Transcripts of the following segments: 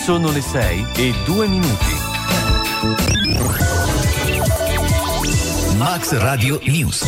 Sono le 6:02. Max Radio News.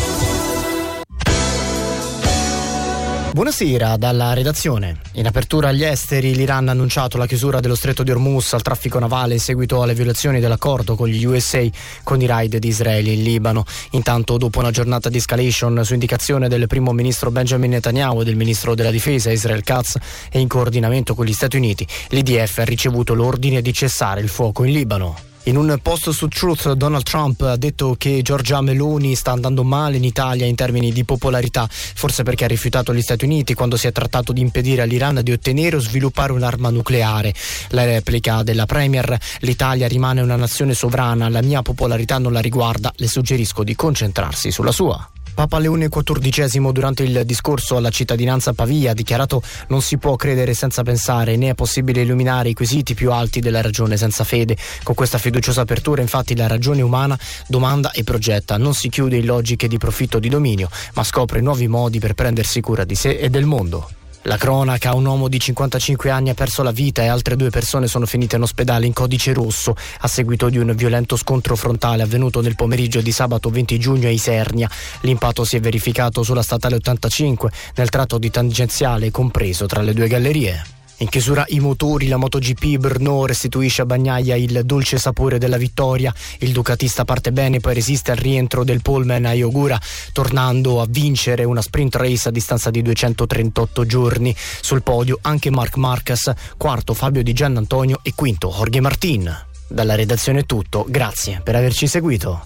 Buonasera dalla redazione. In apertura agli esteri, l'Iran ha annunciato la chiusura dello stretto di Hormuz al traffico navale in seguito alle violazioni dell'accordo con gli USA con i raid di Israele in Libano. Intanto, dopo una giornata di escalation su indicazione del primo ministro Benjamin Netanyahu e del ministro della difesa Israel Katz e in coordinamento con gli Stati Uniti, l'IDF ha ricevuto l'ordine di cessare il fuoco in Libano. In un post su Truth, Donald Trump ha detto che Giorgia Meloni sta andando male in Italia in termini di popolarità, forse perché ha rifiutato gli Stati Uniti quando si è trattato di impedire all'Iran di ottenere o sviluppare un'arma nucleare. La replica della Premier: l'Italia rimane una nazione sovrana, la mia popolarità non la riguarda, le suggerisco di concentrarsi sulla sua. Papa Leone XIV, durante il discorso alla cittadinanza a Pavia, ha dichiarato: non si può credere senza pensare, né è possibile illuminare i quesiti più alti della ragione senza fede. Con questa fiduciosa apertura, infatti, la ragione umana domanda e progetta, non si chiude in logiche di profitto o di dominio, ma scopre nuovi modi per prendersi cura di sé e del mondo. La cronaca: un uomo di 55 anni ha perso la vita e altre 2 persone sono finite in ospedale in codice rosso a seguito di un violento scontro frontale avvenuto nel pomeriggio di sabato 20 giugno a Isernia. L'impatto si è verificato sulla statale 85 nel tratto di tangenziale compreso tra le 2 gallerie. In chiusura i motori, la MotoGP Brno restituisce a Bagnaia il dolce sapore della vittoria. Il ducatista parte bene, poi resiste al rientro del poleman Ayogura, tornando a vincere una sprint race a distanza di 238 giorni. Sul podio anche Marc Marquez, quarto Fabio Di Giannantonio e quinto Jorge Martin. Dalla redazione è tutto, grazie per averci seguito.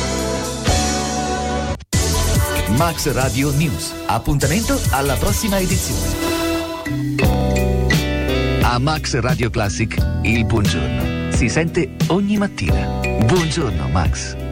Max Radio News. Appuntamento alla prossima edizione. A Max Radio Classic il buongiorno si sente ogni mattina. Buongiorno Max.